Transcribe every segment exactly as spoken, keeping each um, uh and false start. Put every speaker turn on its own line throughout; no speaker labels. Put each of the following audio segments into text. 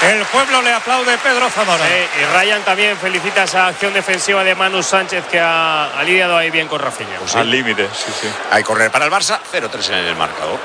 El pueblo le aplaude, Pedro Zamora.
Sí, y Ryan también felicita esa acción defensiva de Manu Sánchez, que ha, ha lidiado ahí bien con Rafinha.
Pues sí. Al límite, sí, sí.
Hay correr para el Barça, cero tres en el marcador.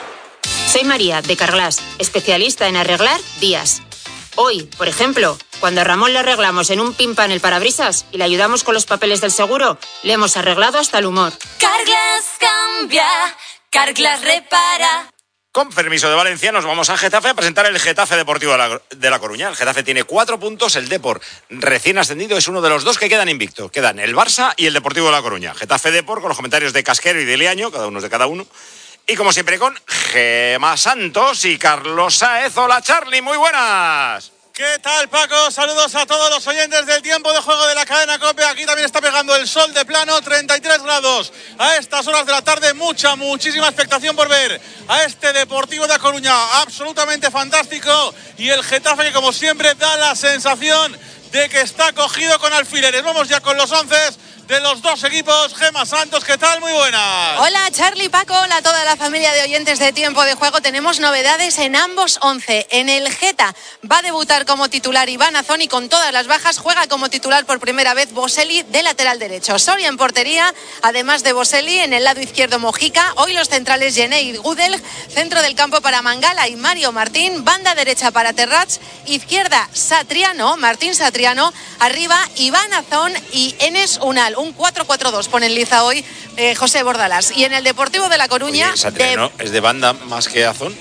Soy María, de Carglass, especialista en arreglar vías. Hoy, por ejemplo, cuando a Ramón le arreglamos en un pimpan el parabrisas y le ayudamos con los papeles del seguro, le hemos arreglado hasta el humor.
Carglass cambia, Carglass repara.
Con permiso de Valencia, nos vamos a Getafe a presentar el Getafe Deportivo de la, de la Coruña. El Getafe tiene cuatro puntos, el Depor recién ascendido es uno de los dos que quedan invicto. Quedan el Barça y el Deportivo de la Coruña. Getafe Depor con los comentarios de Casquero y de Liaño, cada uno es de cada uno. Y como siempre con Gema Santos y Carlos Sáez. Hola Charlie, muy buenas.
¿Qué tal, Paco? Saludos a todos los oyentes del tiempo de juego de la cadena COPE. Aquí también está pegando el sol de plano, treinta y tres grados. A estas horas de la tarde, mucha, muchísima expectación por ver a este Deportivo de La Coruña. Absolutamente fantástico. Y el Getafe, que como siempre da la sensación de que está cogido con alfileres. Vamos ya con los once de los dos equipos. Gema Santos, ¿qué tal? Muy buenas.
Hola Charlie, Paco, hola a toda la familia de oyentes de Tiempo de Juego. Tenemos novedades en ambos once. En el Geta va a debutar como titular Iván Azón y con todas las bajas juega como titular por primera vez Boselli de lateral derecho. Soria en portería, además de Boselli, en el lado izquierdo Mojica. Hoy los centrales Jenei y Gudel, centro del campo para Mangala y Mario Martín, banda derecha para Terrats, izquierda Satriano, Martín Satriano, arriba Iván Azón y Enes Unal. Un cuatro cuatro dos pone en liza hoy eh, José Bordalás. Y en el Deportivo de La Coruña...
Oye, Satriano de... es de banda más que Azón.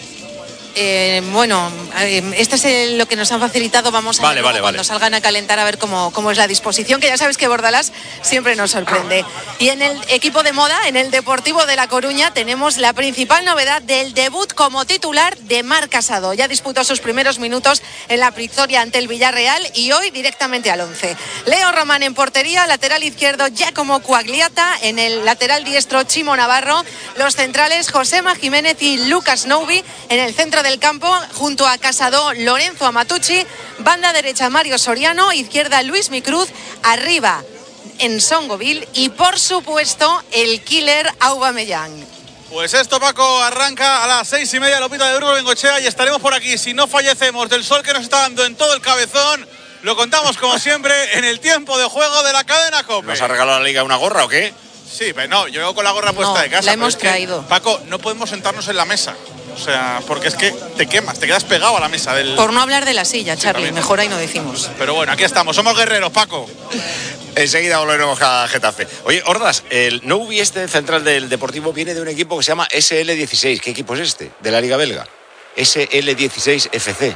Eh, bueno, eh, este es el, lo que nos han facilitado. Vamos a
vale,
ver
vale,
cuando
vale.
salgan a calentar a ver cómo, cómo es la disposición, que ya sabes que Bordalás siempre nos sorprende. Y en el equipo de moda, en el Deportivo de La Coruña, tenemos la principal novedad del debut como titular de Marc Casado. Ya disputó sus primeros minutos en la victoria ante el Villarreal y hoy directamente al once. Leo Román en portería, lateral izquierdo Giacomo Quagliata, en el lateral diestro Chimo Navarro, los centrales Josema Jiménez y Lucas Noubi, en el centro del campo junto a Casado Lorenzo Amatucci, banda derecha Mario Soriano, izquierda Luis Micruz, arriba en Songoville y por supuesto el killer Aubameyang.
Pues esto, Paco, arranca a las seis y media Lopita de Burgos Bengochea y estaremos por aquí, si no fallecemos del sol que nos está dando en todo el cabezón. Lo contamos como siempre en el tiempo de juego de la cadena COPE.
¿Nos ha regalado la Liga una gorra o qué?
Sí, pero no, yo vengo con la gorra puesta
no,
de casa.
la hemos
es que,
traído.
Paco, no podemos sentarnos en la mesa. O sea, porque es que te quemas, te quedas pegado a la mesa del...
Por no hablar de la silla, Charlie,
sí,
mejor ahí no decimos.
Pero bueno, aquí estamos, somos guerreros, Paco.
Enseguida volveremos a Getafe. Oye, Ordaz, el Noubi este central del Deportivo viene de un equipo que se llama S L dieciséis. ¿Qué equipo es este? De la Liga Belga. S L dieciséis F C.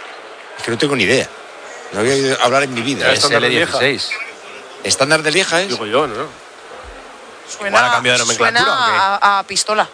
Es que no tengo ni idea. No había oído hablar en mi vida.
S L dieciséis.
¿Estándar de Lieja es?
Digo yo, ¿no?
Suena,
Igual ha cambiado de nomenclatura.
Suena a, a pistola.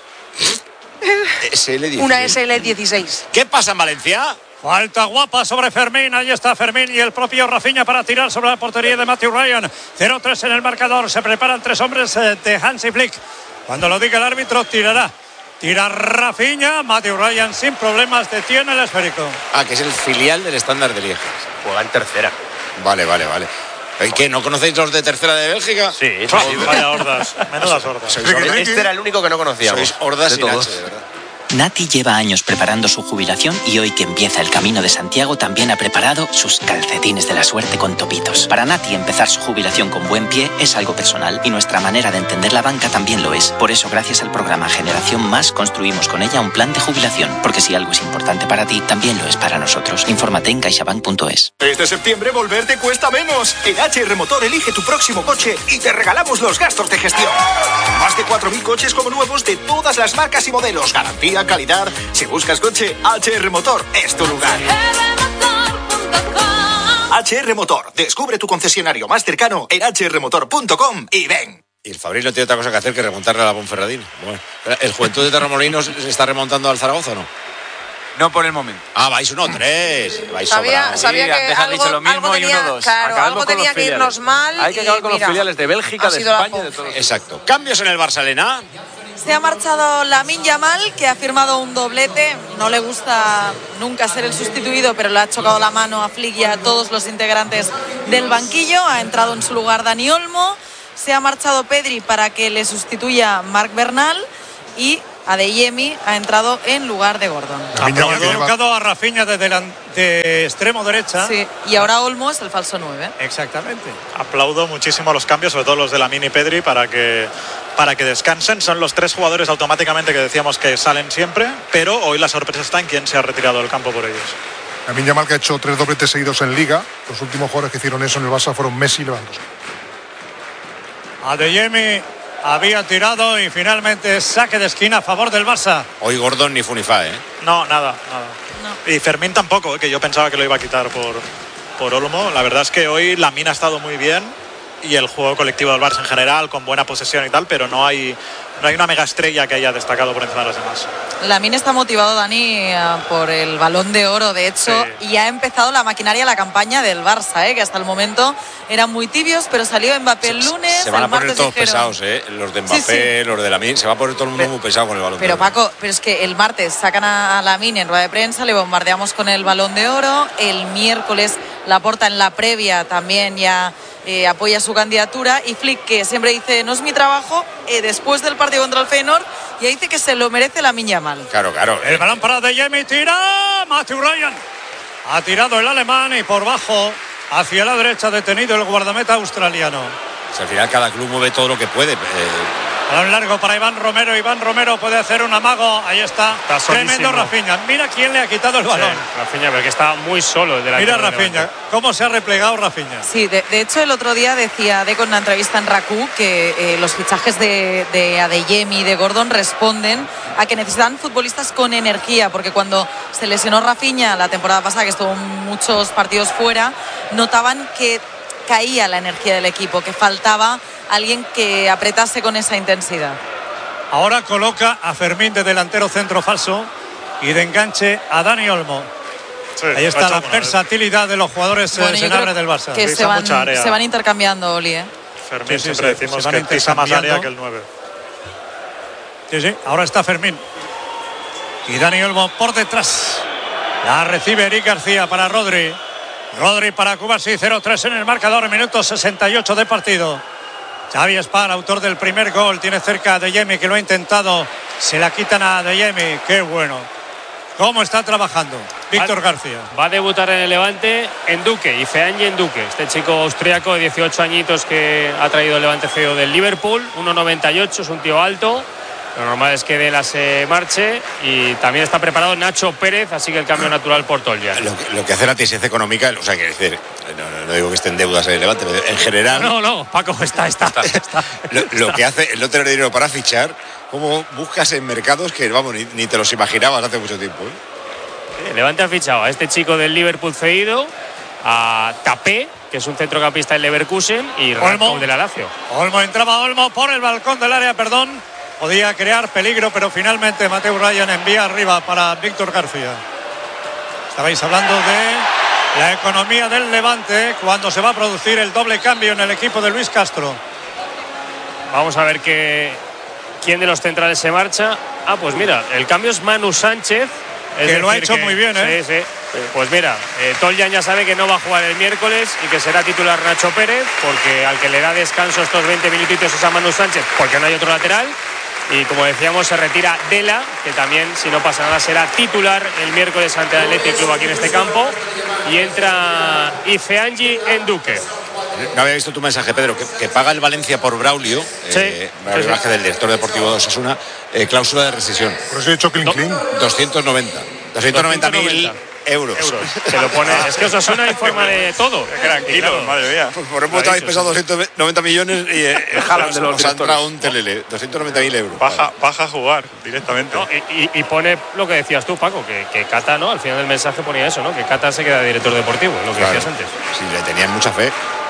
S L dieciséis.
Una S L dieciséis.
¿Qué pasa en Valencia?
Falta guapa sobre Fermín, ahí está Fermín y el propio Rafinha para tirar sobre la portería de Matthew Ryan. cero tres en el marcador, se preparan tres hombres de Hansi Flick. Cuando lo diga el árbitro, tirará. Tira Rafinha, Matthew Ryan sin problemas, detiene el esférico.
Ah, que es el filial del Estándar de Lieja.
Juega en tercera.
Vale, vale, vale. ¿Y qué? ¿No conocéis los de tercera de Bélgica?
Sí, sí,
sí. Vaya hordas, menudas hordas.
Este era el único que no conocíamos.
Sois hordas
de
sin
todos.
H, de verdad.
Nati lleva años preparando su jubilación y hoy que empieza el Camino de Santiago también ha preparado sus calcetines de la suerte con topitos. Para Nati empezar su jubilación con buen pie es algo personal y nuestra manera de entender la banca también lo es. Por eso gracias al programa Generación Más construimos con ella un plan de jubilación, porque si algo es importante para ti, también lo es para nosotros. Infórmate en caixabank punto es.
Este septiembre volverte cuesta menos. En H R Motor elige tu próximo coche y te regalamos los gastos de gestión. Más de cuatro mil coches como nuevos de todas las marcas y modelos. Garantía, calidad. Si buscas coche, H R Motor es tu lugar. H R Motor. Descubre tu concesionario más cercano en h r motor punto com y ven.
Y el Fabril no tiene otra cosa que hacer que remontarle a la Ponferradina. Bueno, ¿el Juventud de Torremolinos se está remontando al Zaragoza o no?
No por el momento.
Ah, vais uno tres. Vais
Sabía,
sobrados.
sabía
Sí,
que
antes han
algo,
dicho lo mismo
algo
y
tenía,
uno dos.
claro,
Acabamos
algo
con
tenía
los
que
filiales.
irnos mal.
Hay que acabar
y
con
mira,
los filiales de Bélgica,
ha
de
sido la
España, de
Ponce.
todos.
Exacto. Cambios en el Barça, Elena.
Se ha marchado Lamine Yamal, que ha firmado un doblete. No le gusta nunca ser el sustituido, pero le ha chocado la mano a Flick y a todos los integrantes del banquillo. Ha entrado en su lugar Dani Olmo. Se ha marchado Pedri para que le sustituya Marc Bernal. Y Adeyemi ha entrado en lugar de Gordon.
Ha colocado a Rafinha de, delan- de extremo derecha.
Sí, y ahora Olmo es el falso nueve.
Exactamente.
Aplaudo muchísimo los cambios, sobre todo los de Lamine y Pedri, para que, para que descansen. Son los tres jugadores automáticamente que decíamos que salen siempre, pero hoy la sorpresa está en quién se ha retirado del campo por ellos.
Lamine Yamal, que ha hecho tres dobletes seguidos en Liga. Los últimos jugadores que hicieron eso en el Barça fueron Messi y Lewandowski.
Adeyemi había tirado y finalmente saque de esquina a favor del Barça.
Hoy Gordon ni Funifa, ¿eh?
No, nada, nada. No. Y Fermín tampoco, que yo pensaba que lo iba a quitar por, por Olmo. La verdad es que hoy Lamine ha estado muy bien y el juego colectivo del Barça en general, con buena posesión y tal, pero no hay, no hay una mega estrella que haya destacado por encima de las demás.
Lamine está motivado, Dani, por el Balón de Oro, de hecho, sí. Y ha empezado la maquinaria, la campaña del Barça, ¿eh? Que hasta el momento eran muy tibios, pero salió Mbappé el lunes.
Se van
el
a poner todos
dijeron...
pesados, ¿eh? Los de Mbappé, sí, sí. Los de Lamine, se va a poner todo el mundo pero, muy pesado con el Balón
pero,
de Oro.
Pero Paco, pero es que el martes sacan a Lamine en rueda de prensa, le bombardeamos con el Balón de Oro, el miércoles Laporta en la previa también ya eh, apoya su candidatura, y Flick, que siempre dice no es mi trabajo, eh, después del partido contra el Feyenoord ya dice que se lo merece Lamine Yamal.
Claro, claro.
El balón para Adeyemi, tira Matthew Ryan. Ha tirado el alemán y por bajo hacia la derecha detenido el guardameta australiano.
O sea, al final cada club mueve todo lo que puede. Eh...
Balón largo para Iván Romero. Iván Romero puede hacer un amago. Ahí está.
Está
tremendo Rafinha. Mira quién le ha quitado el balón.
Sí, Rafinha, porque está muy solo. El
Mira Rafinha. Cómo se ha replegado Rafinha.
Sí, de, de hecho el otro día decía Deco en una entrevista en Raku que eh, los fichajes de, de Adeyemi y de Gordon responden a que necesitan futbolistas con energía, porque cuando se lesionó Rafinha la temporada pasada, que estuvo muchos partidos fuera, notaban que caía la energía del equipo, que faltaba alguien que apretase con esa intensidad.
Ahora coloca a Fermín de delantero centro falso y de enganche a Dani Olmo. Sí, ahí está la versatilidad de los jugadores bueno, senadores del Barça.
Que se van, se van intercambiando, Oli, ¿eh?
Fermín, sí, sí, siempre sí, decimos que pisa más área que el nueve.
Sí, sí, ahora está Fermín. Y Dani Olmo por detrás. La recibe Eric García para Rodri. Rodri para Cubarsí, cero tres en el marcador, minuto sesenta y ocho de partido. Xavi Espar, autor del primer gol, tiene cerca a Adeyemi, que lo ha intentado. Se la quitan a Adeyemi. Qué bueno. ¿Cómo está trabajando Víctor García?
Va a debutar en el Levante en Duque, y Feanji en Duque. Este chico austriaco de dieciocho añitos que ha traído el Levante cedido del Liverpool. uno noventa y ocho, es un tío alto. Lo normal es que Dela se marche, y también está preparado Nacho Pérez, así que el cambio natural por Tolja.
Lo, lo que hace la tesis económica, o sea, que decir, no, no digo que esté en deudas en el Levante, pero en general.
No, no, Paco, está, está. está, está
lo, lo que hace el no tener dinero para fichar, como buscas en mercados que, vamos, ni, ni te los imaginabas hace mucho tiempo, ¿eh?
El Levante ha fichado a este chico del Liverpool cedido, a Tapé, que es un centrocampista del Leverkusen, y Olmo del Lazio.
Olmo entraba Olmo por el balcón del área, perdón. Podía crear peligro, pero finalmente Matthew Ryan envía arriba para Víctor García. Estabais hablando de la economía del Levante cuando se va a producir el doble cambio en el equipo de Luis Castro.
Vamos a ver que, quién de los centrales se marcha. Ah, pues mira, el cambio es Manu Sánchez. Es
que lo ha hecho que, muy bien, ¿eh?
Sí, sí. Pues mira, eh, Toljan ya sabe que no va a jugar el miércoles y que será titular Nacho Pérez, porque al que le da descanso estos veinte minutitos es a Manu Sánchez, porque no hay otro lateral. Y como decíamos, se retira Dela, que también, si no pasa nada, será titular el miércoles ante el Athletic Club aquí en este campo. Y entra Ifeanyi en Duque.
No había visto tu mensaje, Pedro, que, que paga el Valencia por Braulio,
sí,
eh, Braulio
sí, sí.
del director deportivo de Osasuna, eh, cláusula de rescisión.
Por eso he dicho clean, clean.
doscientos noventa. doscientos noventa mil euros.
euros. Se lo pone. Es que Osasuna informa de todo.
Tranquilo, claro. Madre mía.
Pues por ejemplo, habéis pesado doscientos noventa millones y eh,
jalan de los
os ha entrado un telele. doscientos noventa mil euros.
Baja, baja a jugar directamente.
No, y, y, y pone lo que decías tú, Paco, que, que Cata, ¿no? Al final del mensaje ponía eso, ¿no? Que Cata se queda de director deportivo, lo que claro. decías antes.
Sí, le tenían mucha fe.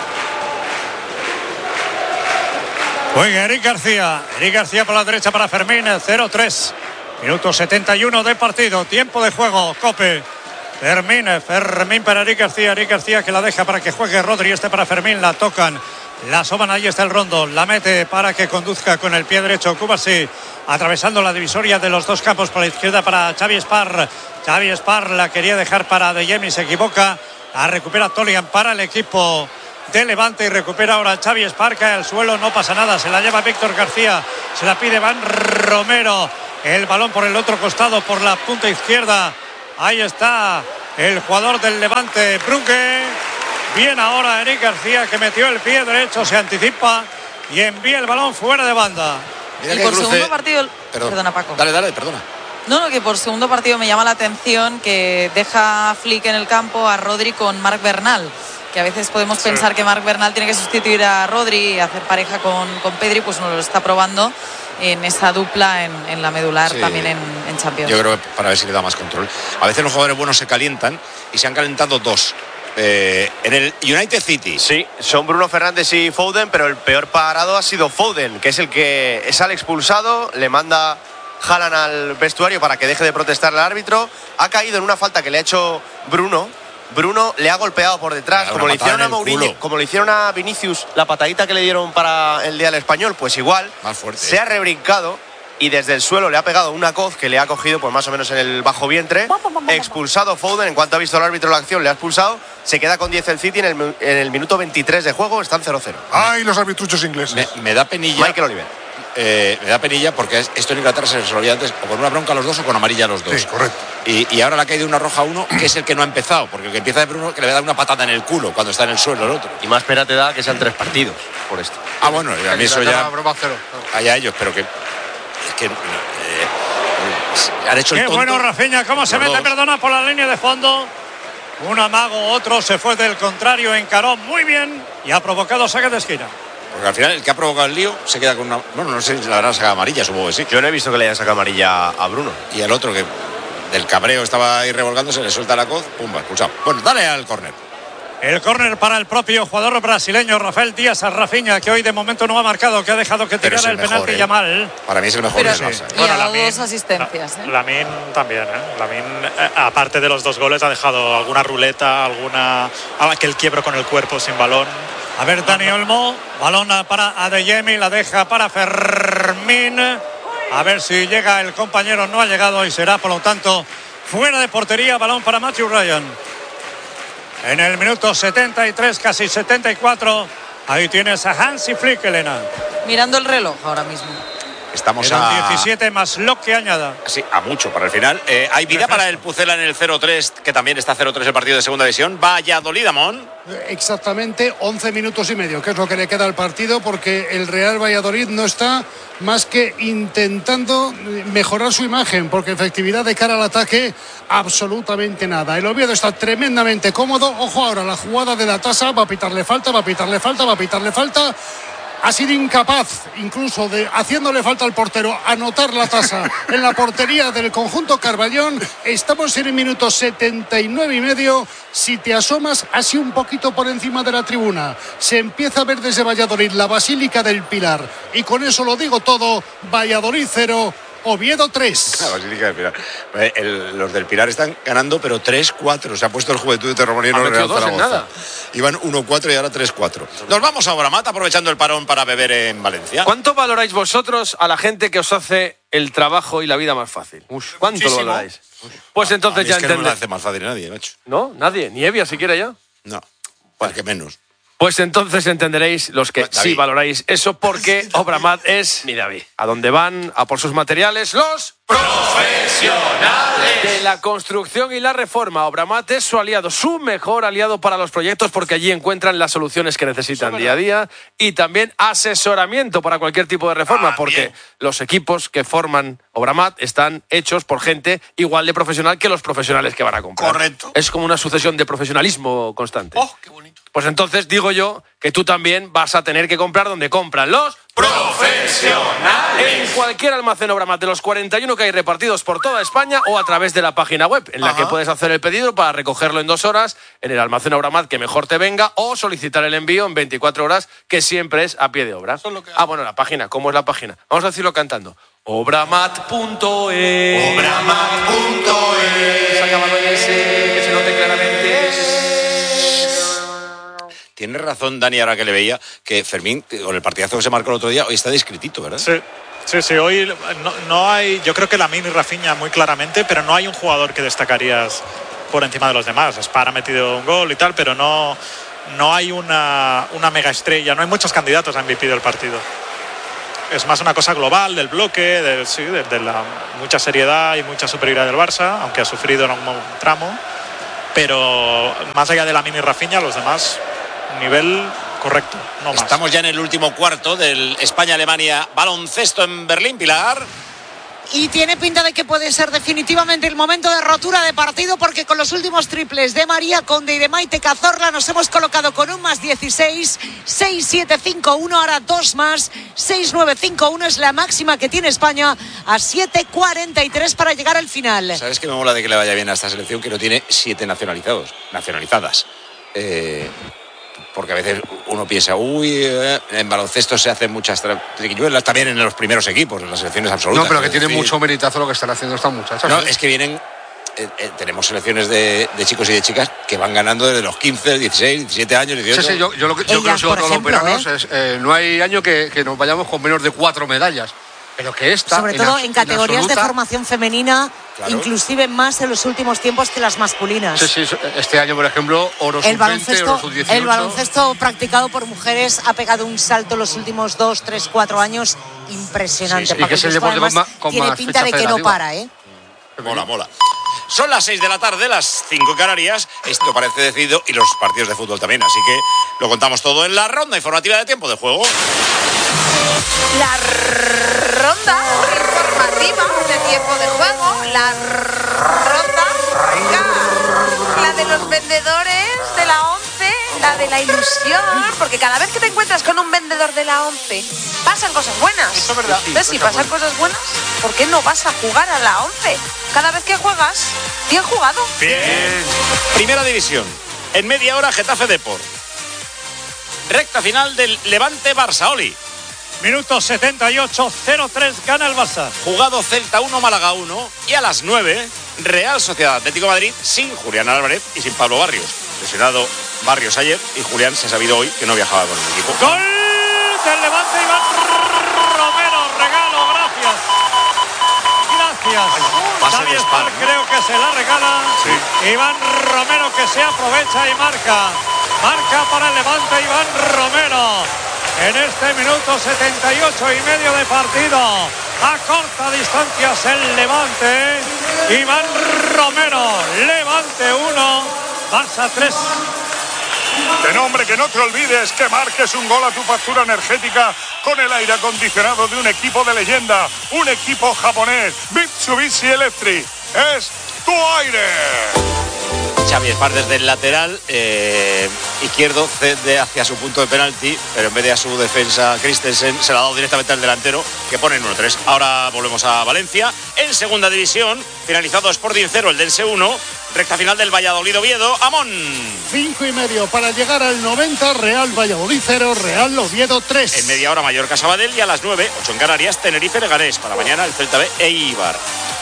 Oiga, Eric García. Eric García por la derecha para Fermín, cero tres. Minuto setenta y uno de partido. Tiempo de juego, Cope. Fermín, Fermín para Eric García. Eric García que la deja para que juegue Rodri. Este para Fermín, la tocan. La soban, ahí está el Rondo. La mete para que conduzca con el pie derecho Cubarsí. Atravesando la divisoria de los dos campos por la izquierda para Xavi Espar. Xavi Espar la quería dejar para Adeyemi, se equivoca. La recupera Tolian para el equipo de Levante y recupera ahora Xavi Espar, cae al suelo, no pasa nada, se la lleva Víctor García, se la pide Van Romero, el balón por el otro costado, por la punta izquierda. Ahí está el jugador del Levante, Brunke. Bien ahora Eric García, que metió el pie derecho, se anticipa y envía el balón fuera de banda.
Y por cruce... segundo partido... Perdón. Perdona, Paco.
Dale, dale, perdona.
No, no, que por segundo partido me llama la atención que deja a Flick en el campo a Rodri con Marc Bernal, que a veces podemos sí. pensar que Marc Bernal tiene que sustituir a Rodri y hacer pareja con, con Pedri, pues no lo está probando en esa dupla en, en la medular, sí. también en, en Champions.
Yo creo que para ver si le da más control. A veces los jugadores buenos se calientan y se han calentado dos. Eh, en el United City.
Sí, son Bruno Fernández y Foden, pero el peor parado ha sido Foden, que es el que es al expulsado, le manda Haaland al vestuario para que deje de protestar al árbitro. Ha caído en una falta que le ha hecho Bruno. Bruno le ha golpeado por detrás, como le hicieron a Mourinho, como le hicieron a Vinicius, la patadita que le dieron para el día del Español, pues igual.
Más fuerte.
Se ha rebrincado y desde el suelo le ha pegado una coz que le ha cogido pues más o menos en el bajo vientre. Expulsado Foden, en cuanto ha visto el árbitro la acción le ha expulsado. Se queda con diez el City en el, en el minuto veintitrés de juego, están cero cero.
Ay, los arbitruchos ingleses.
Me, me da penilla.
Michael Oliver.
Eh, me da penilla porque esto en Inglaterra se resolvía antes o con una bronca a los dos o con amarilla a los dos.
Sí, correcto.
Y, y ahora le ha caído una roja a uno, que es el que no ha empezado, porque el que empieza de Bruno que le va a dar una patada en el culo cuando está en el suelo el otro.
Y más pena te da que sean tres partidos por esto.
Ah, bueno, a mí eso ya...
Broma cero.
Allá ellos, pero que... Es que... Eh, han hecho el
Qué
tonto.
bueno Rafinha, cómo se mete,
dos.
perdona, por la línea de fondo. Un amago, otro se fue del contrario, encaró muy bien y ha provocado saque de esquina.
Porque al final el que ha provocado el lío se queda con una... Bueno, no sé si la habrán sacado amarilla, supongo que sí.
Yo no he visto que le hayan sacado amarilla a Bruno.
Y el otro que del cabreo estaba ahí revolgándose, le suelta la coz, pumba, expulsado. Bueno, dale al córner.
El córner para el propio jugador brasileño Rafael Díaz a Rafinha, que hoy de momento no ha marcado, que ha dejado que tirara el, el penalti ¿eh? Yamal.
Para mí es el mejor
Pero,
del Barça.
Y bueno, ha dado dos asistencias.
¿eh? Lamine también, ¿eh? Lamine, eh, aparte de los dos goles, ha dejado alguna ruleta, alguna aquel quiebro con el cuerpo sin balón.
A ver, Dani Olmo, balón para Adeyemi, la deja para Fermín. A ver si llega el compañero, no ha llegado y será, por lo tanto, fuera de portería, balón para Matthew Ryan. En el minuto setenta y tres, casi setenta y cuatro, ahí tienes a Hansi Flick, Elena.
Mirando el reloj ahora mismo.
Estamos
Eran
a
diecisiete más lo que añada.
Sí, a mucho para el final. Eh, hay vida para el Pucela en el cero tres, que también está cero tres el partido de segunda división. Valladolid, Amón.
Exactamente once minutos y medio, que es lo que le queda al partido, porque el Real Valladolid no está más que intentando mejorar su imagen, porque efectividad de cara al ataque, absolutamente nada. El Oviedo está tremendamente cómodo. Ojo ahora, la jugada de la Tasa, va a pitarle falta, va a pitarle falta, va a pitarle falta. Ha sido incapaz, incluso de, haciéndole falta al portero, anotar la Tasa en la portería del conjunto Carballón. Estamos en el minuto setenta y nueve y medio. Si te asomas así un poquito por encima de la tribuna, se empieza a ver desde Valladolid la Basílica del Pilar. Y con eso lo digo todo. Valladolid cero, Oviedo tres.
La Basílica del Pilar. El, los del Pilar están ganando, pero tres cuatro. Se ha puesto el Juventud de Torremolinos en Real Zaragoza. Iban uno cuatro y ahora tres cuatro. Nos vamos a Obramat, aprovechando el parón para beber en Valencia.
¿Cuánto valoráis vosotros a la gente que os hace el trabajo y la vida más fácil? Uf, ¿Cuánto muchísimo. Lo valoráis? Pues entonces
a mí
ya
es que
entendéis.
no me hace más fácil a nadie, macho.
¿No? Nadie. ¿Ni Evia siquiera ya?
No. Pues que menos.
Pues entonces entenderéis los que
David.
sí valoráis eso, porque Obramat es
mi David.
A donde van a por sus materiales los profesionales de la construcción y la reforma. Obramat es su aliado, su mejor aliado para los proyectos, porque allí encuentran las soluciones que necesitan día a día y también asesoramiento para cualquier tipo de reforma, ah, porque bien. Los equipos que forman Obramat están hechos por gente igual de profesional que los profesionales que van a comprar.
Correcto.
Es como una sucesión de profesionalismo constante.
¡Oh, qué bonito!
Pues entonces digo yo que tú también vas a tener que comprar donde compran los profesionales. En cualquier almacén Obramat de los cuarenta y uno que hay repartidos por toda España, o a través de la página web, en la Ajá. que puedes hacer el pedido para recogerlo en dos horas en el almacén Obramat que mejor te venga, o solicitar el envío en veinticuatro horas, que siempre es a pie de obra. Ah, bueno, la página. ¿Cómo es la página? Vamos a decirlo cantando. Obramat punto es.
Obramat punto es.
Se ha acabado en ese, que se note claramente.
Tiene razón Dani, ahora que le veía, que Fermín, con el partidazo que se marcó el otro día, hoy está discretito, ¿verdad?
Sí, sí, sí. Hoy no, no hay, yo creo que Lamine y Rafinha muy claramente, pero no hay un jugador que destacarías por encima de los demás. Spar ha metido un gol y tal, pero no, no hay una, una mega estrella, no hay muchos candidatos a M V P del partido. es más una cosa global del bloque, de, sí, de, de la mucha seriedad y mucha superioridad del Barça, aunque ha sufrido en un tramo. Pero más allá de la mini Rafinha, los demás, nivel correcto, no más.
Estamos ya en el último cuarto del España-Alemania baloncesto en Berlín, Pilar.
Y tiene pinta de que puede ser definitivamente el momento de rotura de partido, porque con los últimos triples de María Conde y de Maite Cazorla nos hemos colocado con un más dieciséis, seis siete cinco uno, ahora dos más, seis nueve cinco uno es la máxima que tiene España a siete cuarenta y tres para llegar al final.
¿Sabes qué me mola de que le vaya bien a esta selección? Que no tiene siete nacionalizados, nacionalizadas. Eh... Porque a veces uno piensa, uy, eh, en baloncesto se hacen muchas triquiñuelas, también en los primeros equipos, en las selecciones absolutas.
No, pero que tiene
decir,
mucho meritazo lo que están haciendo estas muchachas.
No,
¿eh?
es que vienen, eh, eh, tenemos selecciones de, de chicos y de chicas que van ganando desde los quince, dieciséis, diecisiete años, dieciocho.
Sí, sí, yo, yo lo que yo creo que todos los veranos es, eh, no hay año que, que nos vayamos con menos de cuatro medallas. Pero que esta,
sobre todo
en,
en categorías
en
de formación femenina,
claro,
inclusive más en los últimos tiempos que las masculinas.
Sí, sí, este año, por ejemplo, oro
el
sub veinte, oro sub dieciocho.
El baloncesto practicado por mujeres ha pegado un salto los últimos dos, tres, cuatro años impresionante.
Sí, sí. Y que es el deporte con más, con
tiene
más
pinta de que no para, ¿eh?
Mola, mola. Son las seis de la tarde, las cinco en Canarias. Esto parece decidido y los partidos de fútbol también. Así que lo contamos todo en la ronda informativa de tiempo de juego.
La ronda informativa de tiempo de juego. La ronda. La de los vendedores de la once. La de la ilusión. Porque cada vez que te encuentras con un vendedor de la once, pasan cosas buenas.
Eso es verdad.
Entonces, si pasan cosas buenas, ¿por qué no vas a jugar a la once? Cada vez que juegas, bien jugado.
Bien. Primera división. En media hora, Getafe Depor. Recta final del Levante Barça, Oli.
Minuto setenta y ocho, cero tres gana el Barça.
Jugado Celta uno, Málaga uno. Y a las nueve, Real Sociedad Atlético de Madrid sin Julián Álvarez y sin Pablo Barrios. Lesionado Barrios ayer y Julián se ha sabido hoy que no viajaba con el equipo.
¡Gol del Levante! Iván Romero, regalo, gracias. Gracias. Xavi Espar, creo que se la regala. Sí. Iván Romero, que se aprovecha y marca. Marca para el Levante Iván Romero. En este minuto setenta y ocho y medio de partido, a corta distancia es el Levante. Iván Romero, Levante uno, Barça tres.
De nombre, que no te olvides que marques un gol a tu factura energética con el aire acondicionado de un equipo de leyenda, un equipo japonés, Mitsubishi Electric. Es tu aire.
Xavi Espar desde el lateral eh, izquierdo cede hacia su punto de penalti, pero en vez de a su defensa Christensen se la ha dado directamente al delantero, que pone en uno tres. Ahora volvemos a Valencia. En segunda división, finalizado Sporting cero, el Dense uno. Recta final del Valladolid Oviedo, Amón.
Cinco y medio para llegar al noventa, Real Valladolid cero, Real Oviedo tres.
En media hora Mallorca Sabadell y a las nueve, ocho en Canarias, Tenerife Leganés. Para mañana el Celta B e Eibar.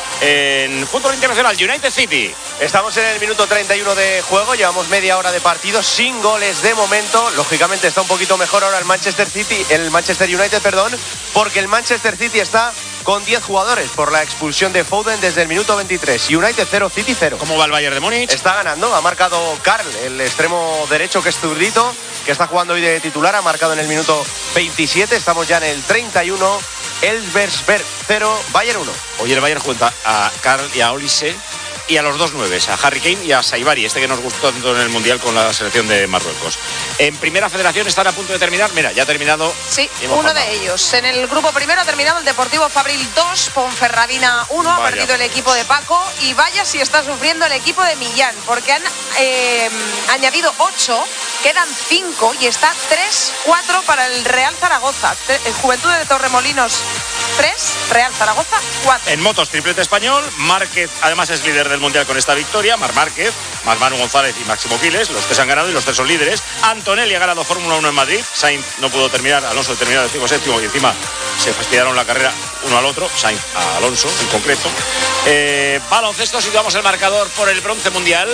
En fútbol internacional, United City.
Estamos en el minuto treinta y uno de juego, llevamos media hora de partido sin goles de momento. Lógicamente está un poquito mejor ahora el Manchester City, el Manchester United, perdón, porque el Manchester City está con diez jugadores por la expulsión de Foden desde el minuto veintitrés. United cero, City cero.
¿Cómo va el Bayern de Múnich?
Está ganando, ha marcado Karl, el extremo derecho que es zurdito, que está jugando hoy de titular, ha marcado en el minuto veintisiete, estamos ya en el treinta y uno. Elversberg cero, Bayern uno.
Hoy el Bayern junta a Karl y a Olise y a los dos nueves, a Harry Kane y a Saibari, este que nos gustó tanto en el Mundial con la selección de Marruecos. En Primera Federación están a punto de terminar. Mira, ya ha terminado.
Sí, uno de ellos. En el grupo primero ha terminado el Deportivo Fabril dos, Ponferradina uno, ha perdido el equipo de Paco y vaya si está sufriendo el equipo de Millán, porque han eh, añadido ocho, quedan cinco y está tres cuatro para el Real Zaragoza. El Juventud de Torremolinos tres, Real Zaragoza cuatro.
En motos, triplete español. Márquez además es líder del Mundial con esta victoria. Mar Márquez, más Manu González y Máximo Quiles, los tres han ganado y los tres son líderes. Antonelli ha ganado Fórmula uno en Madrid. Sainz no pudo terminar, Alonso terminó décimo séptimo y encima se fastidiaron la carrera uno al otro. Sainz a Alonso en concreto. Eh, baloncesto, situamos el marcador por el bronce mundial.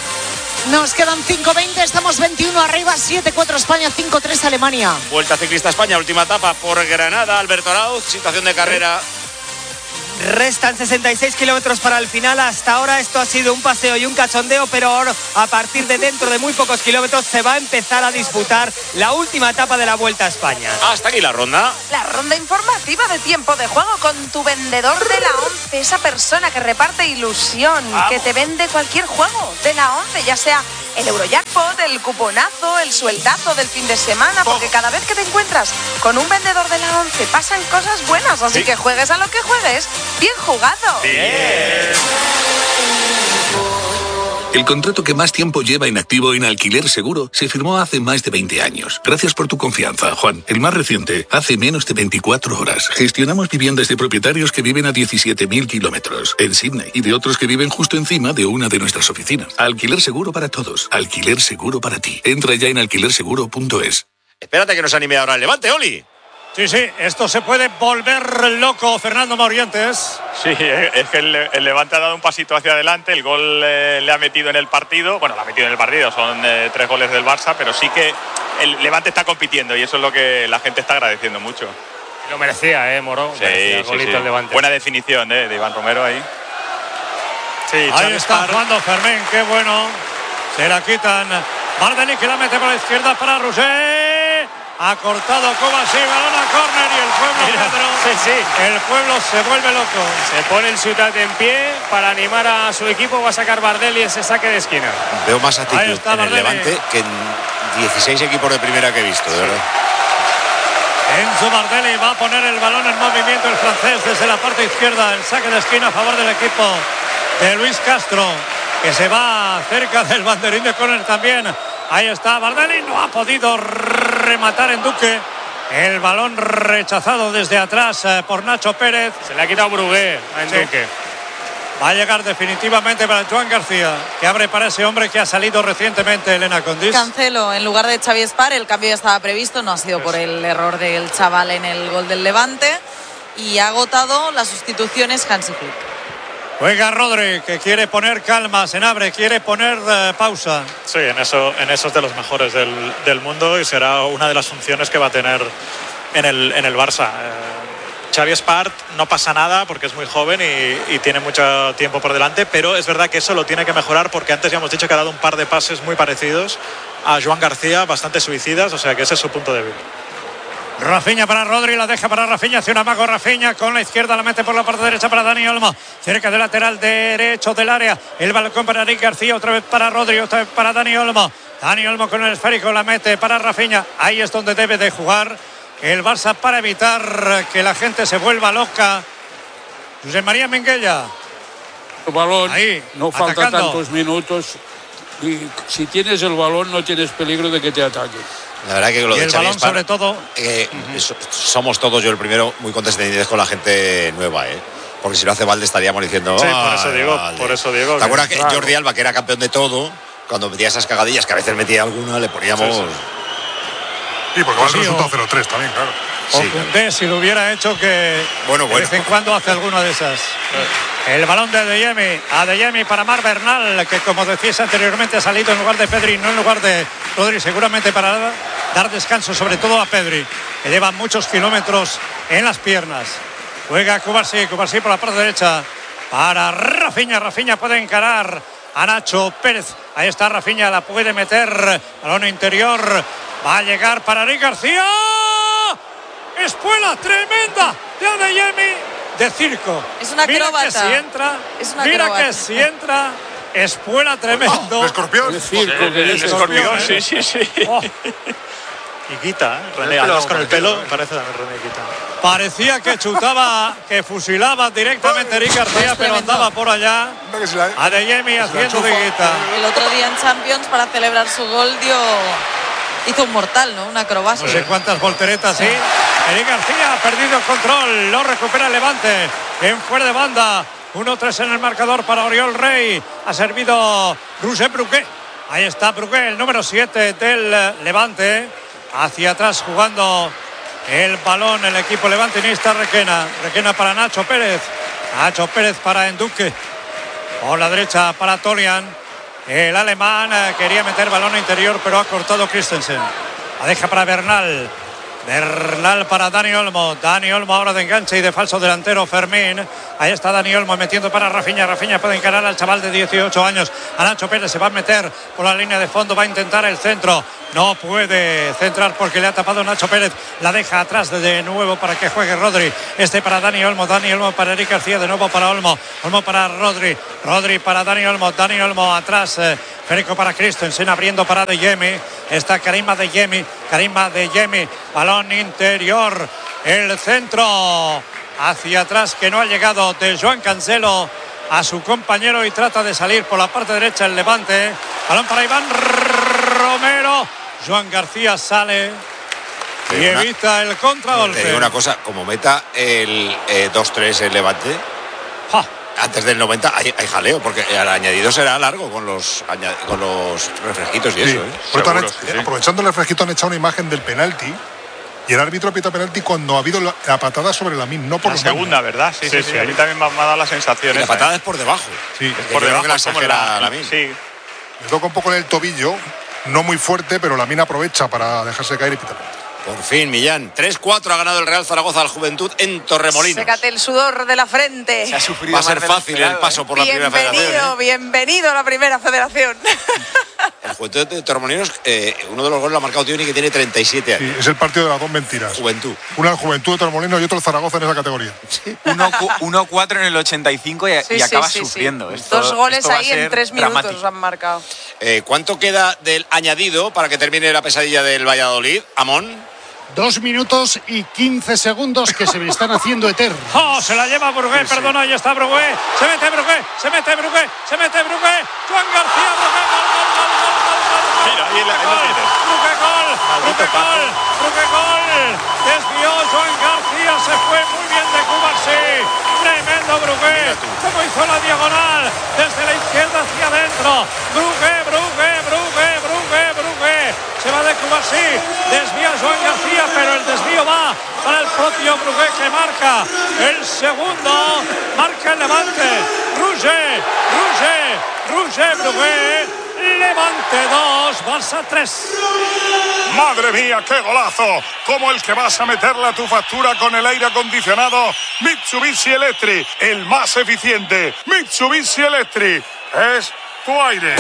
Nos quedan cinco veinte, estamos veintiuno arriba, siete cuatro España, cinco tres Alemania.
Vuelta Ciclista España, última etapa por Granada, Alberto Arauz, situación de carrera.
Restan sesenta y seis kilómetros para el final. Hasta ahora esto ha sido un paseo y un cachondeo, pero ahora, a partir de dentro de muy pocos kilómetros se va a empezar a disputar la última etapa de la Vuelta a España.
Hasta aquí la ronda.
La ronda informativa de tiempo de juego con tu vendedor de la once, esa persona que reparte ilusión,
Vamos.
que te vende cualquier juego de la once, ya sea el Eurojackpot, el cuponazo, el sueldazo del fin de semana, porque cada vez que te encuentras con un vendedor de la once pasan cosas buenas, así
Sí.
que juegues a lo que juegues, bien jugado.
Bien.
El contrato que más tiempo lleva inactivo en Alquiler Seguro se firmó hace más de veinte años. Gracias por tu confianza, Juan. El más reciente, hace menos de veinticuatro horas. Gestionamos viviendas de propietarios que viven a diecisiete mil kilómetros en Sydney y de otros que viven justo encima de una de nuestras oficinas. Alquiler Seguro para todos. Alquiler Seguro para ti. Entra ya en alquiler seguro punto es.
Espérate que nos anime ahora el Levante, Oli.
Sí, sí, esto se puede volver loco, Fernando Morientes.
Sí, es que el, el Levante ha dado un pasito hacia adelante, el gol eh, le ha metido en el partido, bueno, le ha metido en el partido, son eh, tres goles del Barça, pero sí que el Levante está compitiendo y eso es lo que la gente está agradeciendo mucho.
Lo merecía, ¿eh, Moro?
Sí,
Merecía el
sí,
golito
sí.
el Levante.
Buena definición eh, de Iván Romero ahí.
Sí,
Ahí
Xavi
está
Spar-
jugando Fermín, qué bueno. Se la quitan. Bardeni que la mete por la izquierda para Rousset. Ha cortado Kovacic, balón a córner y el pueblo,
Mira,
Pedro,
sí, sí.
el pueblo se vuelve loco.
Se pone el Ciutat en pie para animar a su equipo. Va a sacar Bardelli ese saque de esquina.
Veo más actitud
Ahí está
en el
Bardelli.
Levante que en dieciséis equipos de primera que he visto, de verdad.
Enzo Bardelli va a poner el balón en movimiento el francés desde la parte izquierda. El saque de esquina a favor del equipo de Luis Castro, que se va cerca del banderín de córner también. Ahí está Bardelli, no ha podido rematar en Duque. El balón rechazado desde atrás eh, por Nacho Pérez.
Se le ha quitado Brugué a Enduque.
Sí. Va a llegar definitivamente para Joan García, que abre para ese hombre que ha salido recientemente, Elena Condis.
Cancelo en lugar de Xavi Spar, el cambio ya estaba previsto, no ha sido por el error del chaval en el gol del Levante y ha agotado las sustituciones Hansi Flick.
Juega Rodri, que quiere poner calma, se abre, quiere poner eh, pausa.
Sí, en eso, en eso es de los mejores del, del mundo y será una de las funciones que va a tener en el, en el Barça. Eh, Xavi Spart no pasa nada porque es muy joven y, y tiene mucho tiempo por delante, pero es verdad que eso lo tiene que mejorar porque antes ya hemos dicho que ha dado un par de pases muy parecidos a Joan García, bastante suicidas, o sea que ese es su punto débil.
Rafinha para Rodri, la deja para Rafinha, hace un amago Rafinha con la izquierda, la mete por la parte derecha para Dani Olmo, cerca del lateral derecho del área, el balcón para Eric García, otra vez para Rodri, otra vez para Dani Olmo, Dani Olmo con el esférico, la mete para Rafinha, ahí es donde debe de jugar el Barça para evitar que la gente se vuelva loca. José María Minguella.
El balón,
ahí,
no faltan
atacando.
tantos minutos y si tienes el balón no tienes peligro de que te ataquen.
La verdad que lo
Y
de
el
Xavi
balón
Spar,
sobre todo.
eh, so- somos todos, yo el primero, muy condescendientes con la gente nueva, ¿eh? Porque si lo hace Valde estaríamos diciendo.
Sí, por
"Ah,
eso digo,
Valde".
por eso digo.
¿Te acuerdas que
claro.
Jordi Alba, que era campeón de todo, cuando metía esas cagadillas, que a veces metía alguna, le poníamos.
Sí, Sí, porque va el
Sí,
resultado
o-
cero tres también, claro.
O
Sí,
Koundé, si lo hubiera hecho, que
Bueno,
de
bueno.
vez en cuando hace alguna de esas. El balón de Adeyemi, Adeyemi para Mar Bernal, que como decías anteriormente ha salido en lugar de Pedri, no en lugar de Rodri, seguramente para dar descanso sobre todo a Pedri, que lleva muchos kilómetros en las piernas. Juega Cubarsí, Cubarsí por la parte derecha para Rafinha, Rafinha puede encarar a Nacho Pérez, ahí está Rafinha, la puede meter, balón interior, va a llegar para Eric García. Espuela tremenda de Adeyemi de circo.
Es una
Mira
acróbata.
que si entra,
Es una
mira
acróbata.
que si entra, espuela tremendo.
¿El escorpión?
El circo que
El
dice.
escorpión,
¿eh?
sí, sí, sí.
Oh,
Y quita, ¿eh? René,
El pelo
además con el pelo,
parecido, ¿eh?
parece también René quita.
parecía que chutaba, que fusilaba directamente Eric García,
Es
pero
tremendo.
andaba por allá.
Anda que se la-
Adeyemi haciendo
enchufa.
de guita.
El otro día en Champions, para celebrar su gol, dio hizo un mortal, ¿no? Una acrobacia.
No sé cuántas volteretas, sí. Eric García ha perdido control, lo recupera el Levante en fuera de banda. uno tres en el marcador para Oriol Rey. Ha servido Roger Brugué. Ahí está Brugué, el número siete del Levante. Hacia atrás jugando el balón el equipo levantinista. Requena, Requena para Nacho Pérez. Nacho Pérez para Enduque. Por la derecha para Tolian. El alemán eh, quería meter balón interior, pero ha cortado Christensen. La deja para Bernal. Bernal para Dani Olmo. Dani Olmo ahora de enganche y de falso delantero Fermín. Ahí está Dani Olmo metiendo para Rafinha. Rafinha puede encarar al chaval de dieciocho años. A Nacho Pérez se va a meter por la línea de fondo. Va a intentar el centro. No puede centrar porque le ha tapado Nacho Pérez. La deja atrás de nuevo para que juegue Rodri. Este para Dani Olmo. Dani Olmo para Eric García. De nuevo para Olmo. Olmo para Rodri. Rodri para Dani Olmo. Dani Olmo atrás. Eh, Federico para Christensen, abriendo para De Jemi. Está Karim Adeyemi. Karim Adeyemi. Balón interior. El centro hacia atrás que no ha llegado de Joan Cancelo a su compañero y trata de salir por la parte derecha el Levante. Balón para Iván Romero. Joan García sale y
una,
evita el contragolpe.
Te digo una cosa, como meta el eh, dos tres el Levante,
¡ja!
Antes del noventa hay, hay jaleo, porque el añadido será largo con los, con los refresquitos y
sí.
eso. ¿eh?
Seguro,
Seguro,
sí,
sí,
sí. Aprovechando el refresquito han echado una imagen del penalti y el árbitro pita penalti cuando ha habido la, la patada sobre Lamin, no por
la
los
segunda,
manos.
¿verdad? Sí, sí, sí, sí. A mí también me ha dado la sensación.
Y la
esa,
patada
¿eh?
es por debajo.
Sí,
es
por debajo,
que la
como la
Lamin.
Sí.
Le toca un poco en el tobillo, no muy fuerte, pero Lamin aprovecha para dejarse caer y pita penalti.
Por fin, Millán. tres cuatro ha ganado el Real Zaragoza al Juventud en Torremolinos.
Sécate el sudor de la frente.
Se ha sufrido Va a ser fácil el paso por la primera federación.
Bienvenido,
¿eh?
bienvenido a la primera federación.
El Juventud de Torremolinos, eh, uno de los goles lo ha marcado Tioni, que tiene treinta y siete años.
Sí, es el partido de las dos mentiras.
Juventud.
Una el Juventud de Torremolinos y otro el Zaragoza en esa categoría.
uno cuatro en el ochenta y cinco y,
sí,
y
sí,
acaba
sí,
sufriendo.
Sí.
Esto,
Dos goles
esto
ahí en tres minutos dramático. Han marcado.
Eh, ¿Cuánto queda del añadido para que termine la pesadilla del Valladolid, Amón?
Dos minutos y quince segundos que se me están haciendo eternos.
¡Oh! Se la lleva Brugué, sí, perdona, sí. Ahí está Brugué. Se mete Brugué, se mete Brugué, se mete Brugué. Juan García, Brugué, gol, gol, gol, gol, gol, gol.
Mira, ahí lo tienes.
Brugué, gol, Brugué, gol, Brugué, gol. Desvió Juan García, se fue muy bien de Cuba, sí. Tremendo Brugué. Como hizo la diagonal, desde la izquierda hacia adentro. Brugué, Brugué, Brugué, Brugué, Brugué. Se va de Cuba, sí. Desvía Juan García, pero el desvío va para el propio Brugué, que marca el segundo. Marca el Levante. Rouget, Rouget, Rouget, Brugué. Levante dos, Barça tres.
Madre mía, qué golazo, como el que vas a meterle a tu factura con el aire acondicionado Mitsubishi Electric, el más eficiente. Mitsubishi Electric es tu aire.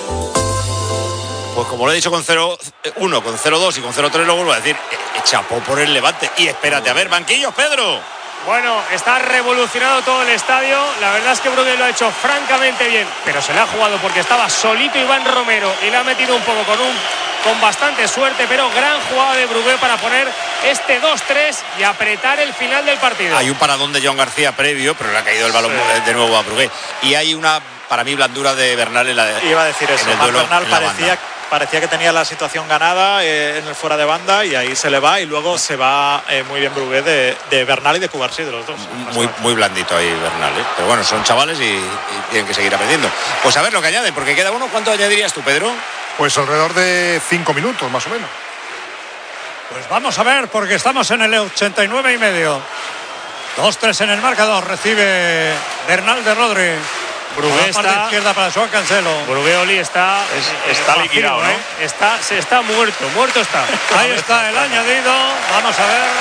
Pues como lo he dicho con cero uno, con cero dos y con cero tres, lo vuelvo a decir, eh, chapó por el Levante. Y espérate, a ver, banquillos, Pedro.
Bueno, está revolucionado todo el estadio. La verdad es que Brugué lo ha hecho francamente bien, pero se le ha jugado porque estaba solito Iván Romero y le ha metido un poco con un con bastante suerte, pero gran jugada de Brugué para poner este dos tres y apretar el final del partido.
Hay un paradón de Joan García previo, pero le ha caído el balón sí. de nuevo a Brugué. Y hay una, para mí, blandura de Bernal en la de,
Iba a decir eso,
en el duelo,
Bernal
en la
parecía
banda.
parecía que tenía la situación ganada eh, en el fuera de banda y ahí se le va y luego se va eh, muy bien Brugué de, de Bernal y de Cubarsí, de los dos.
Muy, muy blandito ahí Bernal, ¿eh? Pero bueno, son chavales y, y tienen que seguir aprendiendo. Pues a ver lo que añaden, porque queda uno. ¿Cuánto añadirías tú, Pedro?
Pues alrededor de cinco minutos, más o menos.
Pues vamos a ver, porque estamos en el ochenta y nueve y medio. dos tres en el marcador, recibe Bernal de Rodri.
Brugué está
izquierda para Joan Cancelo.
Brugué Oli está
es, está eh, liquidado, ¿no?
¿eh? Está se está muerto, muerto está.
Ahí está el añadido. Vamos a ver.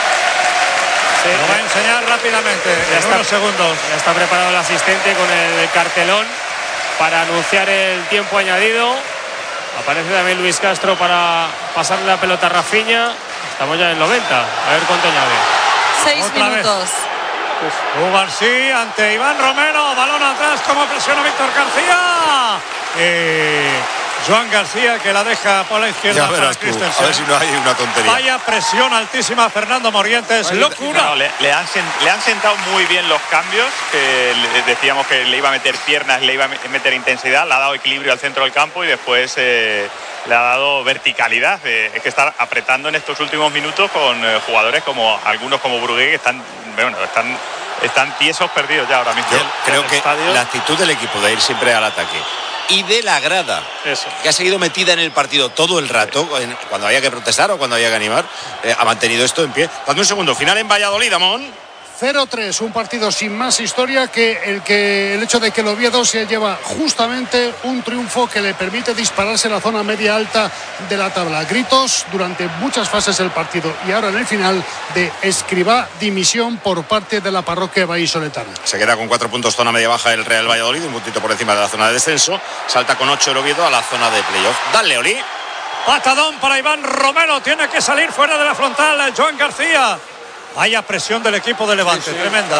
Se lo va a enseñar rápidamente
ya
en
está,
unos segundos.
Ya está preparado el asistente con el cartelón para anunciar el tiempo añadido. Aparece también Luis Castro para pasarle la pelota a Rafinha. Estamos ya en el noventa. A ver cuánto añade.
Seis
Otra
minutos.
Vez. Cubarsí ante Iván Romero, balón atrás, como presiona Víctor García. Y Joan García que la deja por la izquierda para Christensen.
A ver si no hay una tontería.
Vaya presión altísima Fernando Morientes,
Ay,
locura.
No, le, le, han, le han sentado muy bien los cambios, que le, decíamos que le iba a meter piernas, le iba a meter intensidad, le ha dado equilibrio al centro del campo y después eh, le ha dado verticalidad. Eh, es que estar apretando en estos últimos minutos con eh, jugadores como algunos como Brugué, que están, bueno, están, están tiesos perdidos ya ahora mismo.
Yo creo que estadio. La actitud del equipo de ir siempre al ataque y de la grada,
Eso.
que ha seguido metida en el partido todo el rato, en, cuando había que protestar o cuando había que animar, eh, ha mantenido esto en pie. Dame un segundo, final en Valladolid, Amón.
cero tres, un partido sin más historia que el que el hecho de que el Oviedo se lleva justamente un triunfo que le permite dispararse en la zona media alta de la tabla. Gritos durante muchas fases del partido y ahora en el final de Escribá, dimisión por parte de la parroquia vallisoletana.
Se queda con cuatro puntos zona media baja el Real Valladolid, un puntito por encima de la zona de descenso. Salta con ocho el Oviedo a la zona de playoff. Dale, Oli.
Patadón para Iván Romero, tiene que salir fuera de la frontal Joan García. Vaya presión del equipo de Levante, sí, sí, tremenda.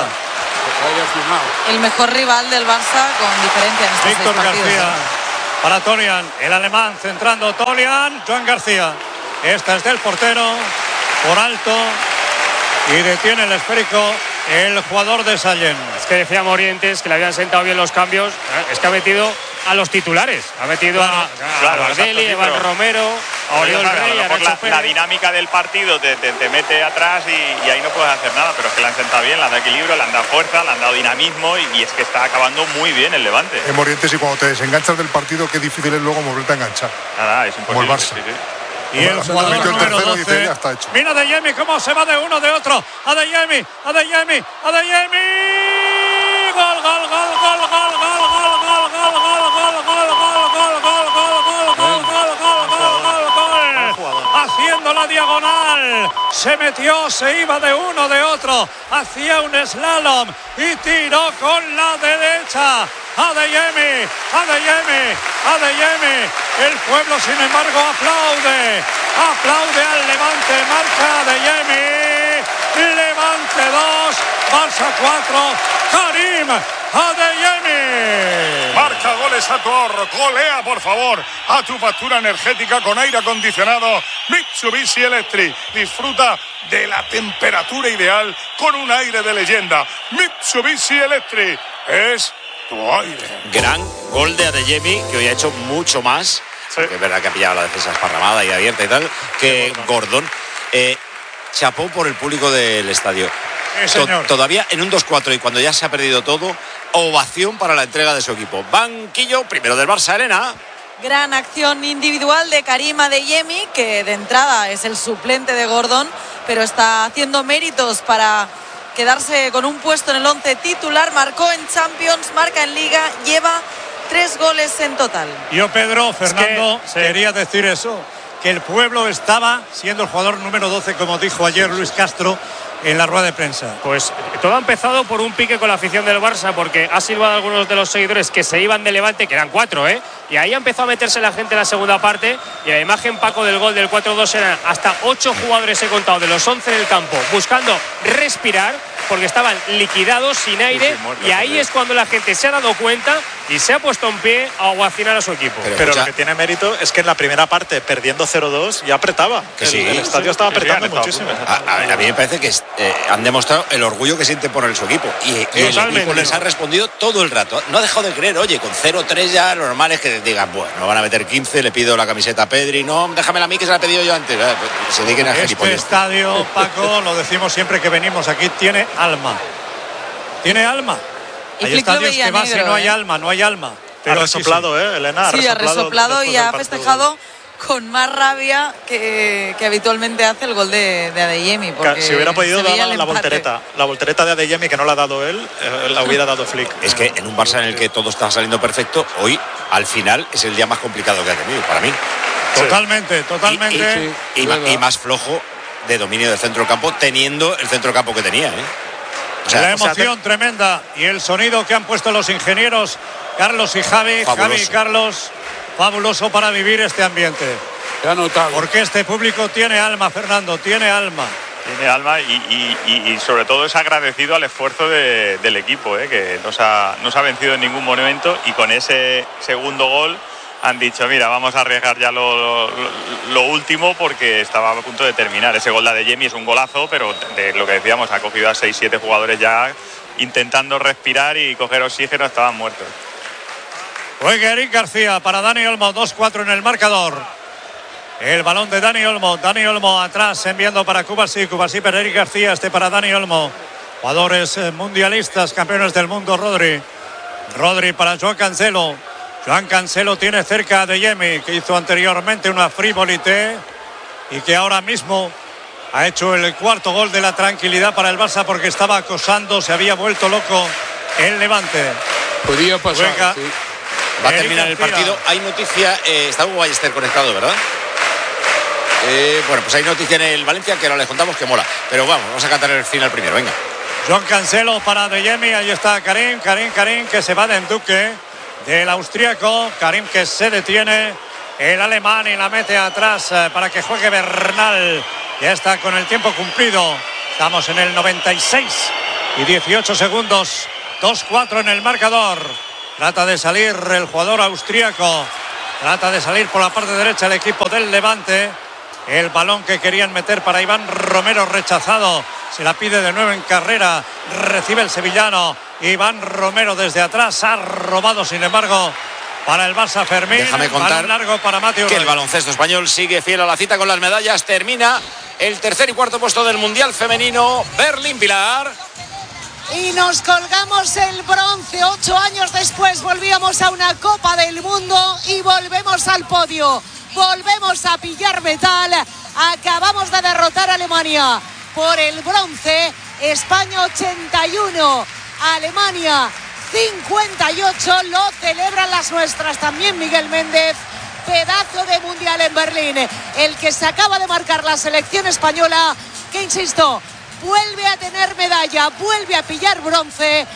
El mejor rival del Barça con diferencia en estos
Víctor
seis partidos.
García para Tolian, el alemán centrando Tolian, Joan García. Esta es del portero, por alto, y detiene el esférico el jugador de Sallent.
Es que decía Morientes que le habían sentado bien los cambios, es que ha metido a los titulares, ha metido claro, a, claro, a Bardelli, a Iván Romero, a Oriol Rey, a
la, la dinámica del partido te, te, te mete atrás y, y ahí no puedes hacer nada, pero es que le han sentado bien, le han dado equilibrio, le han dado fuerza, le han dado dinamismo y, y es que está acabando muy bien el Levante.
En Morientes, y cuando te desenganchas del partido, qué difícil es luego volverte a enganchar.
Nada, es imposible.
Como el Barça.
Sí, sí.
Y el jugador número doce, mira Adeyemi cómo se va de uno de otro. Adeyemi, Adeyemi, Adeyemi. Gol, gol, gol, gol, gol, gol, gol, gol, gol, gol, gol, gol, gol, gol, gol, gol, gol, gol. Haciendo la diagonal, se metió, se iba de uno de otro, hacía un slalom y tiró con la derecha. Adeyemi, Adeyemi, Adeyemi. El pueblo, sin embargo, aplaude, aplaude al Levante, marca Adeyemi. Levante dos, Barça cuatro, Karim Adeyemi.
Marca goles a tu ahorro, golea por favor a tu factura energética con aire acondicionado Mitsubishi Electric. Disfruta de la temperatura ideal con un aire de leyenda. Mitsubishi Electric es tu aire.
Gran gol de Adeyemi, que hoy ha hecho mucho más, sí. Que es verdad que ha pillado la defensa esparramada y abierta y tal, que sí, Gordon. Eh, chapó por el público del estadio.
Sí, señor.
Todavía en un dos cuatro y cuando ya se ha perdido todo, ovación para la entrega de su equipo. Banquillo primero del Barça, Elena.
Gran acción individual de Karim Adeyemi, que de entrada es el suplente de Gordon, pero está haciendo méritos para quedarse con un puesto en el once titular. Marcó en Champions, marca en Liga, lleva tres goles en total.
Yo, Pedro, Fernando,
es que,
quería sí. decir eso, que el pueblo estaba siendo el jugador número doce, como dijo ayer Luis Castro en la rueda de prensa.
Pues todo ha empezado por un pique con la afición del Barça, porque ha silbado a algunos de los seguidores que se iban de Levante, que eran cuatro, ¿eh? Y ahí empezó a meterse la gente en la segunda parte, y la imagen, Paco, del gol del cuatro dos eran hasta ocho jugadores, he contado, de los once en el campo, buscando respirar, porque estaban liquidados, sin aire, sí, sí, muertos, y ahí sí. Es cuando la gente se ha dado cuenta y se ha puesto en pie a ovacionar a su equipo.
Pero, Pero lo que tiene mérito es que en la primera parte, perdiendo cero dos, ya apretaba.
Que
el,
sí,
el estadio sí, estaba apretando
sí,
muchísimo.
A, a, a mí me parece que eh, han demostrado el orgullo que sienten por el, su equipo. Y, y el equipo les ha respondido todo el rato. No ha dejado de creer, oye, con cero tres ya lo normal es que digan, bueno, no van a meter quince, le pido la camiseta a Pedri, no, déjamela a mí que se la he pedido yo antes. Eh, se dediquen a
este
gilipollas.
Estadio, Paco, lo decimos siempre que venimos aquí, tiene alma. Tiene alma.
Y
hay estadios que vas y no hay
¿eh?
alma, no hay alma.
Pero ha resoplado, sí, sí. ¿eh, Elena? Ha
sí,
resoplado
ha resoplado y ha festejado con más rabia que, que habitualmente hace el gol de, de Adeyemi.
Si hubiera podido dar la, la voltereta, la voltereta de Adeyemi, que no la ha dado él, eh, la hubiera dado Flick.
Es que en un Barça en el que todo está saliendo perfecto, hoy, al final, es el día más complicado que ha tenido, para mí.
Totalmente, totalmente.
Y, y, y, y, y más flojo de dominio del centro del campo, teniendo el centro del campo que tenía, ¿eh?
O sea, la emoción o sea, te... tremenda y el sonido que han puesto los ingenieros Carlos y Javi, fabuloso. Javi y Carlos, fabuloso para vivir este ambiente.
Te ha notado.
Porque este público tiene alma, Fernando, tiene alma.
Tiene alma y, y, y sobre todo es agradecido al esfuerzo de, del equipo, ¿eh? Que no se, ha, no se ha vencido en ningún momento y con ese segundo gol han dicho, mira, vamos a arriesgar ya lo, lo, lo último porque estaba a punto de terminar. Ese gol de Adeyemi es un golazo, pero de lo que decíamos, ha cogido a seis siete jugadores ya intentando respirar y coger oxígeno, estaban muertos.
Juega Eric García para Dani Olmo, dos cuatro en el marcador. El balón de Dani Olmo, Dani Olmo atrás enviando para Kubasi, Kubasi para Eric García, este para Dani Olmo. Jugadores mundialistas, campeones del mundo, Rodri. Rodri para Joan Cancelo. Joan Cancelo tiene cerca a Adeyemi, que hizo anteriormente una frivolité y que ahora mismo ha hecho el cuarto gol de la tranquilidad para el Barça porque estaba acosando, se había vuelto loco el Levante.
Podía pasar.
Juega,
sí.
Va a terminar el partido. Hay noticia, eh, está Hugo Ballester conectado, ¿verdad? Eh, bueno, pues hay noticia en el Valencia que ahora les contamos que mola. Pero vamos, vamos a cantar el final primero, venga.
John Cancelo para Adeyemi, ahí está Karim, Karim, Karim que se va de Duque del austríaco, Karim que se detiene, el alemán y la mete atrás eh, para que juegue Bernal. Ya está con el tiempo cumplido, estamos en el noventa y seis y dieciocho segundos, dos cuatro en el marcador. Trata de salir el jugador austríaco, trata de salir por la parte derecha el equipo del Levante. El balón que querían meter para Iván Romero rechazado. Se la pide de nuevo en carrera. Recibe el sevillano. Iván Romero desde atrás. Ha robado, sin embargo, para el Barça Fermín.
Déjame contar
balón largo para Mateo
que
Roy.
el baloncesto español sigue fiel a la cita con las medallas. Termina el tercer y cuarto puesto del Mundial Femenino. Berlín, Pilar.
Y nos colgamos el bronce. Ocho años después volvíamos a una Copa del Mundo y volvemos al podio. Volvemos a pillar metal. Acabamos de derrotar a Alemania por el bronce. España ochenta y uno, Alemania cincuenta y ocho. Lo celebran las nuestras también, Miguel Méndez. Pedazo de mundial en Berlín. El que se acaba de marcar la selección española, que insisto, vuelve a tener medalla, vuelve a pillar bronce.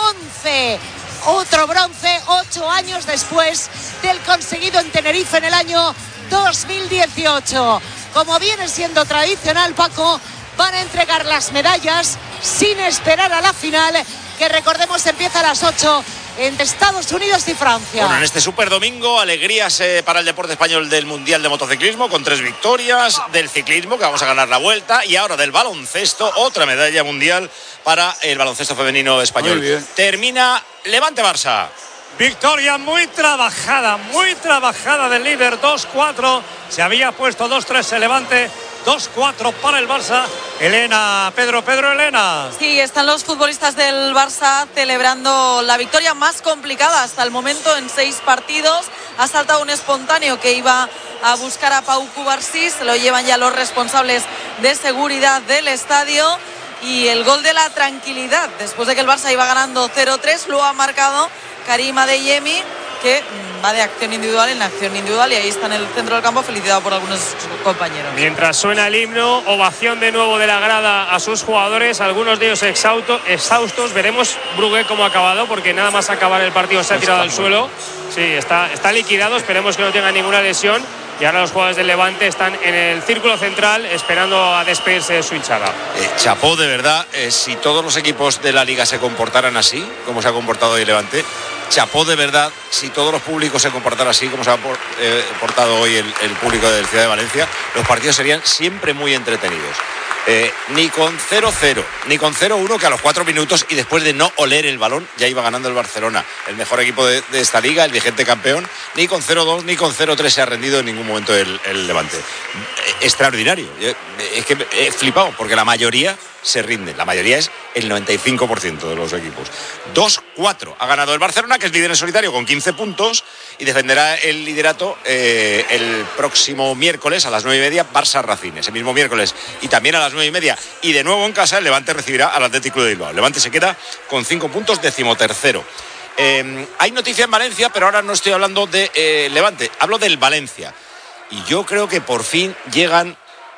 once. Otro bronce, ocho años después del conseguido en Tenerife en el año dos mil dieciocho. Como viene siendo tradicional, Paco, van a entregar las medallas sin esperar a la final, que recordemos empieza a las ocho entre Estados Unidos y Francia.
Bueno, en este super domingo, alegrías eh, para el deporte español del Mundial de Motociclismo, con tres victorias, del ciclismo, que vamos a ganar la vuelta, y ahora del baloncesto, otra medalla mundial para el baloncesto femenino español. Termina Levante-Barça.
Victoria muy trabajada, muy trabajada del líder, dos cuatro. Se había puesto dos tres el Levante, dos cuatro para el Barça. Elena, Pedro, Pedro, Elena.
Sí, están los futbolistas del Barça celebrando la victoria más complicada hasta el momento en seis partidos. Ha saltado un espontáneo que iba a buscar a Pau Cubarsí. Se lo llevan ya los responsables de seguridad del estadio. Y el gol de la tranquilidad, después de que el Barça iba ganando cero tres, lo ha marcado Karim Adeyemi, que va de acción individual en acción individual, y ahí está en el centro del campo, felicitado por algunos compañeros.
Mientras suena el himno, ovación de nuevo de la grada a sus jugadores, algunos de ellos exhausto, exhaustos. Veremos Brugué cómo ha acabado, porque nada más acabar el partido se ha tirado al suelo. Sí, está, está liquidado, esperemos que no tenga ninguna lesión. Y ahora los jugadores del Levante están en el círculo central esperando a despedirse de su hinchada.
Eh, chapó, de verdad, eh, si todos los equipos de la Liga se comportaran así, como se ha comportado hoy el Levante, chapó de verdad, si todos los públicos se comportaran así, como se ha por, eh, portado hoy el, el público de la Ciudad de Valencia, los partidos serían siempre muy entretenidos. Eh, ni con cero cero, ni con cero uno, que a los cuatro minutos y después de no oler el balón ya iba ganando el Barcelona, el mejor equipo de, de esta liga, el vigente campeón. Ni con cero dos ni con cero tres se ha rendido en ningún momento el, el Levante. Eh, extraordinario. Eh, es que he flipado, porque la mayoría se rinde, la mayoría es el noventa y cinco por ciento de los equipos. dos cuatro ha ganado el Barcelona, que es líder en solitario con quince puntos, y defenderá el liderato eh, el próximo miércoles a las nueve y media, Barça Racing, ese mismo miércoles, y también a las nueve y media, y de nuevo en casa el Levante recibirá al Athletic Club de Bilbao. El Levante se queda con cinco puntos, decimotercero. Eh, hay noticia en Valencia, pero ahora no estoy hablando de eh, Levante, hablo del Valencia, y yo creo que por fin llegan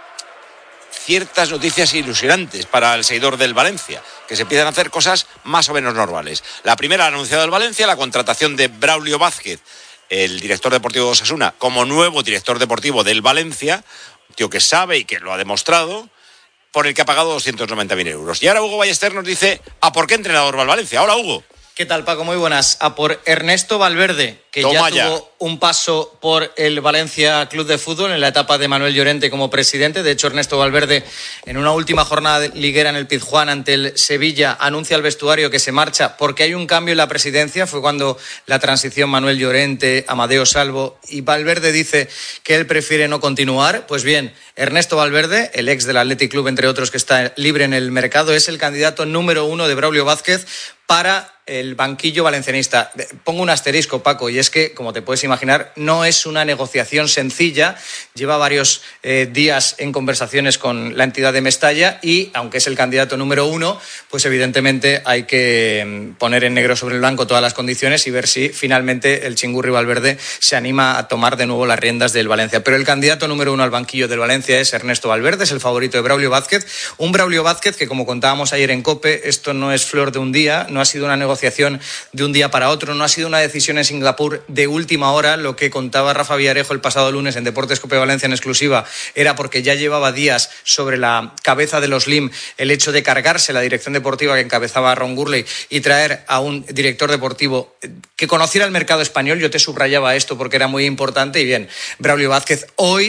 ciertas noticias ilusionantes para el seguidor del Valencia, que se empiezan a hacer cosas más o menos normales. La primera ha anunciado el Valencia, la contratación de Braulio Vázquez, el director deportivo de Osasuna, como nuevo director deportivo del Valencia, un tío que sabe y que lo ha demostrado, por el que ha pagado doscientos noventa mil euros. Y ahora Hugo Ballester nos dice ¿a por qué entrenador va al Valencia? Hola, Hugo.
¿Qué tal, Paco? Muy buenas. A por Ernesto Valverde, que
Toma
ya
ya.
tuvo un paso por el Valencia Club de Fútbol en la etapa de Manuel Llorente como presidente. De hecho, Ernesto Valverde, en una última jornada liguera en el Pizjuán ante el Sevilla, anuncia al vestuario que se marcha porque hay un cambio en la presidencia. Fue cuando la transición Manuel Llorente, Amadeo Salvo, y Valverde dice que él prefiere no continuar. Pues bien, Ernesto Valverde, el ex del Athletic Club, entre otros, que está libre en el mercado, es el candidato número uno de Braulio Vázquez para el banquillo valencianista. Pongo un asterisco, Paco, y es que, como te puedes imaginar, imaginar, no es una negociación sencilla. Lleva varios eh, días en conversaciones con la entidad de Mestalla y, aunque es el candidato número uno, pues evidentemente hay que poner en negro sobre el blanco todas las condiciones y ver si finalmente el Chingurri Valverde se anima a tomar de nuevo las riendas del Valencia. Pero el candidato número uno al banquillo del Valencia es Ernesto Valverde, es el favorito de Braulio Vázquez. Un Braulio Vázquez que, como contábamos ayer en COPE, esto no es flor de un día, no ha sido una negociación de un día para otro, no ha sido una decisión en Singapur de última hora. Lo que contaba Rafa Villarejo el pasado lunes en Deportes COPE Valencia en exclusiva era porque ya llevaba días sobre la cabeza de los Lim el hecho de cargarse la dirección deportiva que encabezaba Ron Gurley y traer a un director deportivo que conociera el mercado español. Yo te subrayaba esto porque era muy importante. Y bien, Braulio Vázquez hoy